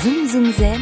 Zoom Zoom Zen,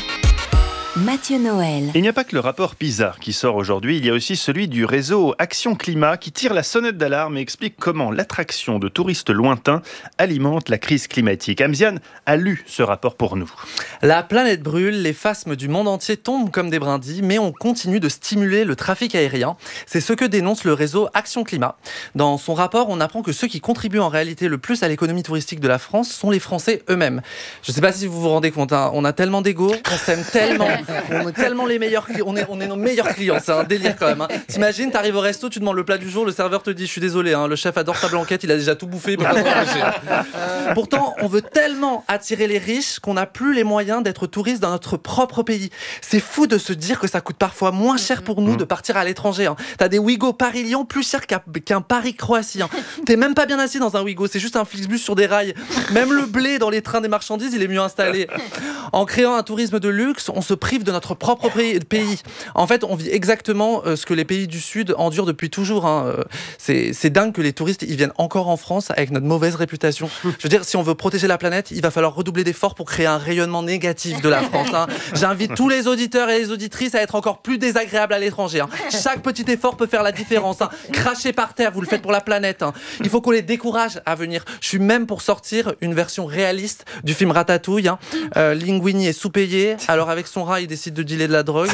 Mathieu Noël. Il n'y a pas que le rapport PISA qui sort aujourd'hui, il y a aussi celui du réseau Action Climat qui tire la sonnette d'alarme et explique comment l'attraction de touristes lointains alimente la crise climatique. Amziane a lu ce rapport pour nous. La planète brûle, les phasmes du monde entier tombent comme des brindilles, mais on continue de stimuler le trafic aérien. C'est ce que dénonce le réseau Action Climat. Dans son rapport, on apprend que ceux qui contribuent en réalité le plus à l'économie touristique de la France sont les Français eux-mêmes. Je ne sais pas si vous vous rendez compte, on a tellement d'ego, on s'aime tellement, on est tellement les meilleurs clients, on est nos meilleurs clients, c'est un délire quand même. T'imagines, t'arrives au resto, tu demandes le plat du jour, le serveur te dit je suis désolé, le chef adore sa blanquette, il a déjà tout bouffé, il peut pas s'en empêcher. Pourtant, on veut tellement attirer les riches qu'on n'a plus les moyens d'être touristes dans notre propre pays. C'est fou de se dire que ça coûte parfois moins cher pour nous de partir à l'étranger. T'as des Ouigo Paris-Lyon plus cher qu'un Paris-Croatie. T'es même pas bien assis dans un Ouigo, c'est juste un Flixbus sur des rails. Même le blé dans les trains des marchandises, il est mieux installé. En créant un tourisme de luxe, on se prive de notre propre pays. En fait, on vit exactement ce que les pays du Sud endurent depuis toujours. C'est dingue que les touristes ils viennent encore en France avec notre mauvaise réputation. Je veux dire, si on veut protéger la planète, il va falloir redoubler d'efforts pour créer un rayonnement négatif de la France. J'invite tous les auditeurs et les auditrices à être encore plus désagréables à l'étranger. Chaque petit effort peut faire la différence. Cracher par terre, vous le faites pour la planète. Il faut qu'on les décourage à venir. Je suis même pour sortir une version réaliste du film Ratatouille. Linguini est sous-payé, alors avec son rat, il décide de dealer de la drogue.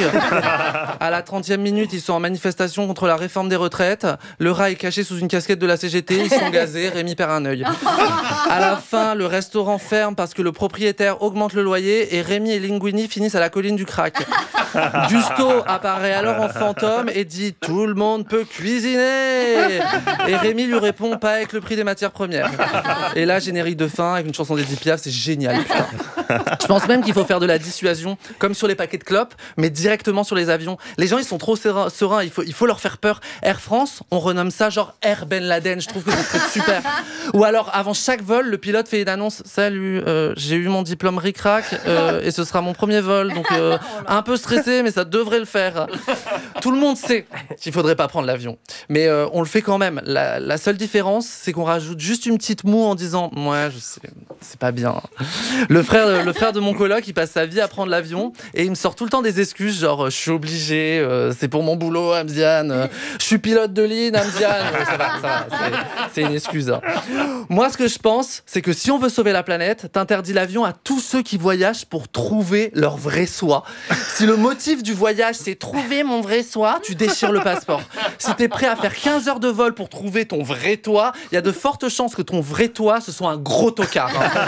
À la 30e minute, ils sont en manifestation contre la réforme des retraites. Le rat est caché sous une casquette de la CGT, ils sont gazés, Rémi perd un œil. À la fin, le restaurant ferme parce que le propriétaire augmente le loyer et Rémi et Linguini finissent à la colline du crack. Gusto apparaît alors en fantôme et dit « Tout le monde peut cuisiner !» Et Rémi lui répond « Pas avec le prix des matières premières !» Et là, générique de fin avec une chanson d'Edith Piaf, c'est génial, putain. Je pense même qu'il faut faire de la dissuasion, comme sur les paquets de clopes, mais directement sur les avions. Les gens, ils sont trop sereins, il faut leur faire peur. Air France, on renomme ça genre Air Ben Laden, je trouve que c'est super. Ou alors, avant chaque vol, le pilote fait une annonce « Salut, j'ai eu mon diplôme ric-rac et ce sera mon premier vol, donc un peu stressé, mais ça devrait le faire. » Tout le monde sait qu'il faudrait pas prendre l'avion, mais on le fait quand même. La seule différence, c'est qu'on rajoute juste une petite moue en disant « Ouais, je sais, c'est pas bien. » Le frère de mon coloc, il passe sa vie à prendre l'avion et il me sort tout le temps des excuses, genre « Je suis obligé, c'est pour mon boulot, Amziane. Je suis pilote de ligne, Amziane. » Ça va, c'est une excuse. Moi, ce que je pense, c'est que si on veut sauver la planète, t'interdis l'avion à tous ceux qui voyagent pour trouver leur vrai soi. Si le motif du voyage, c'est trouver mon vrai soi, tu déchires le passeport. Si t'es prêt à faire 15 heures de vol pour trouver ton vrai toi, il y a de fortes chances que ton vrai toi, ce soit un gros tocard.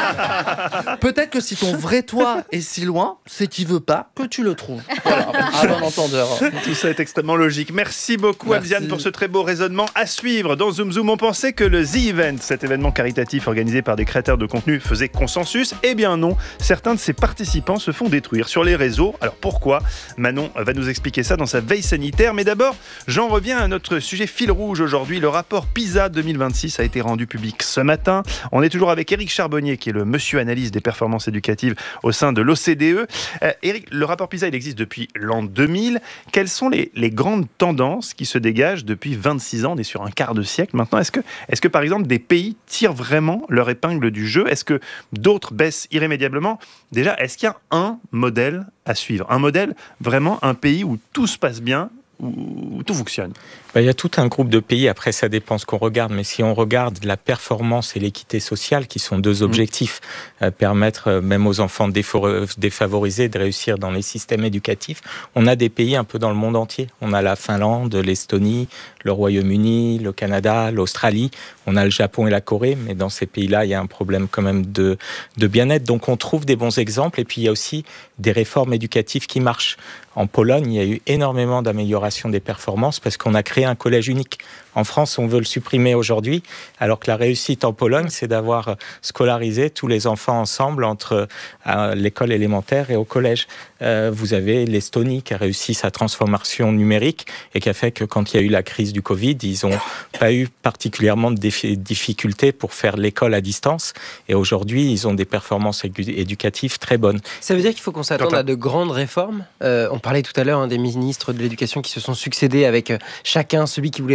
Peut-être que si ton vrai toi est si loin, c'est qu'il veut pas que tu le trouves. Voilà, à bon entendeur. Tout ça est extrêmement logique. Merci beaucoup, Amziane, pour ce très beau raisonnement. À suivre dans Zoom Zoom, on pensait que le The Event, cet événement caritatif organisé par des créateurs de contenu, faisait consensus. Eh bien non, certains de ses participants se font détruire sur les réseaux. Alors pourquoi ? Manon va nous expliquer ça dans sa veille sanitaire. Mais d'abord, j'en reviens à notre sujet fil rouge aujourd'hui. Le rapport PISA 2026 a été rendu public ce matin. On est toujours avec Éric Charbonnier, qui est le monsieur analyse des performances éducatives au sein de l'OCDE. Éric, le rapport PISA, il existe depuis l'an 2000. Quelles sont les grandes tendances qui se dégagent depuis 26 ans ? On est sur un quart de siècle maintenant. Est-ce que par exemple, des pays tirent vraiment leur épingle du jeu ? Est-ce que d'autres baissent irrémédiablement ? Déjà, est-ce qu'il y a un modèle à suivre ? Un modèle, vraiment un pays où tout se passe bien, où tout fonctionne ? Il y a tout un groupe de pays, après ça dépend ce qu'on regarde, mais si on regarde la performance et l'équité sociale, qui sont deux objectifs, permettre même aux enfants défavorisés de réussir dans les systèmes éducatifs, on a des pays un peu dans le monde entier. On a la Finlande, l'Estonie, le Royaume-Uni, le Canada, l'Australie, on a le Japon et la Corée, mais dans ces pays-là, il y a un problème quand même de bien-être. Donc on trouve des bons exemples, et puis il y a aussi des réformes éducatives qui marchent. En Pologne, il y a eu énormément d'amélioration des performances parce qu'on a créé un collège unique. En France, on veut le supprimer aujourd'hui, alors que la réussite en Pologne, c'est d'avoir scolarisé tous les enfants ensemble entre l'école élémentaire et au collège. Vous avez l'Estonie qui a réussi sa transformation numérique et qui a fait que quand il y a eu la crise du Covid, ils n'ont pas eu particulièrement de difficultés pour faire l'école à distance. Et aujourd'hui, ils ont des performances éducatives très bonnes. Ça veut dire qu'il faut qu'on s'attende à de grandes réformes. On parlait tout à l'heure des ministres de l'Éducation qui se sont succédés avec chacun celui qui voulait faire sa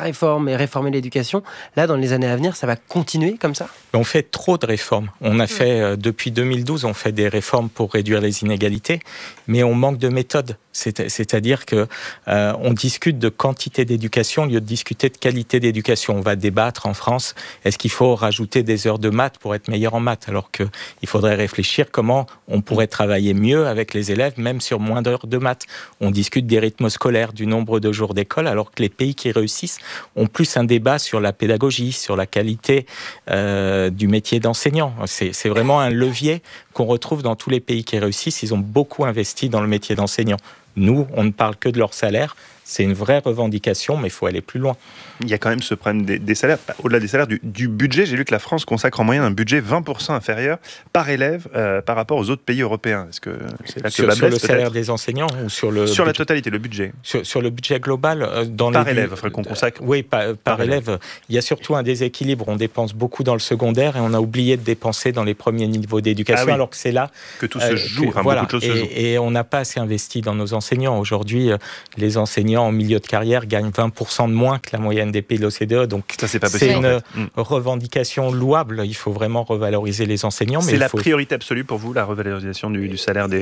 réforme et réformer l'éducation, là, dans les années à venir, ça va continuer comme ça ? On fait trop de réformes. On a fait, depuis 2012, on fait des réformes pour réduire les inégalités, mais on manque de méthode. C'est-à-dire que on discute de quantité d'éducation au lieu de discuter de qualité d'éducation. On va débattre en France, est-ce qu'il faut rajouter des heures de maths pour être meilleur en maths ? Alors qu'il faudrait réfléchir comment on pourrait travailler mieux avec les élèves, même sur moins d'heures de maths. On discute des rythmes scolaires, du nombre de jours d'école, alors que les pays qui réussissent ont plus un débat sur la pédagogie, sur la qualité du métier d'enseignant. C'est vraiment un levier qu'on retrouve dans tous les pays qui réussissent. Ils ont beaucoup investi dans le métier d'enseignant. Nous, on ne parle que de leur salaire. C'est une vraie revendication, mais il faut aller plus loin. Il y a quand même ce problème des salaires. Au-delà des salaires, du budget, j'ai lu que la France consacre en moyenne un budget 20% inférieur par élève par rapport aux autres pays européens. Est-ce que c'est là que sur la baisse, le salaire des enseignants ou sur le sur la totalité, le budget sur le budget global par élève, il faudrait qu'on consacre. Oui, par élève. Il y a surtout un déséquilibre. On dépense beaucoup dans le secondaire et on a oublié de dépenser dans les premiers niveaux d'éducation, alors que c'est là que tout se joue. Voilà, beaucoup de choses se jouent. Et on n'a pas assez investi dans nos enseignants. Aujourd'hui, les enseignants en milieu de carrière gagnent 20% de moins que la moyenne des pays de l'OCDE. Donc ça, c'est pas possible, une revendication louable. Il faut vraiment revaloriser les enseignants. C'est la priorité absolue pour vous, la revalorisation du salaire des